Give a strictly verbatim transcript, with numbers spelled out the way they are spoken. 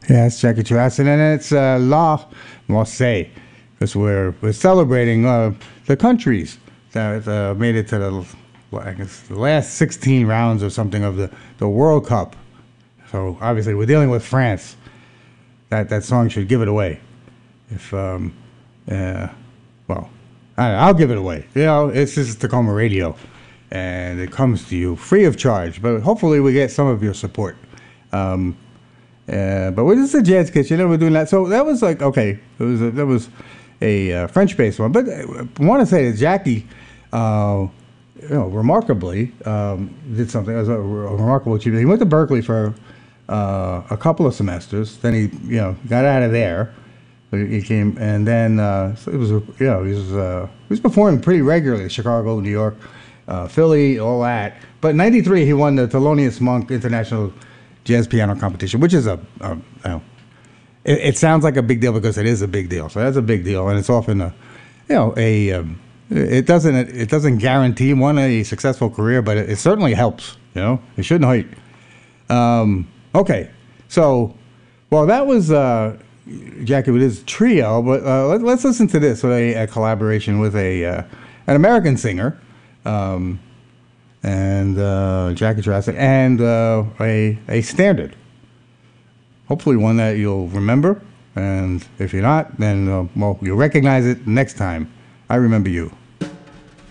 Yeah, it's Jackie Trasson, and it's uh, La Marseille, because we're we're celebrating uh, the countries that uh, made it to the, well, I guess the last sixteen rounds or something of the, the World Cup. So obviously we're dealing with France. That that song should give it away. If um, uh, well, I don't know, I'll give it away. You know, it's just Tacoma Radio, and it comes to you free of charge. But hopefully we get some of your support. Um, Uh, but we're just a jazz kitchen, and we're doing that. So that was like, okay, it was a, that was a uh, French-based one. But I want to say that Jackie, uh, you know, remarkably um, did something. It was a, a remarkable achievement. He went to Berkeley for uh, a couple of semesters. Then he, you know, got out of there. He came, and then uh, so it was, you know, he was uh, he was performing pretty regularly, Chicago, New York, uh, Philly, all that. But in ninety-three, he won the Thelonious Monk International Jazz Piano Competition, which is a, a, a it, it sounds like a big deal because it is a big deal. So that's a big deal, and it's often a, you know, a um, it doesn't it doesn't guarantee one a successful career, but it, it certainly helps. You know, it shouldn't hurt. Um, okay, so well that was uh, Jackie with his trio, but uh, let, let's listen to this with a, a collaboration with a uh, an American singer. Um, and uh, Jackie Trasson, and uh, a, a standard. Hopefully one that you'll remember, and if you're not, then, uh, well, you'll recognize it next time. I Remember You.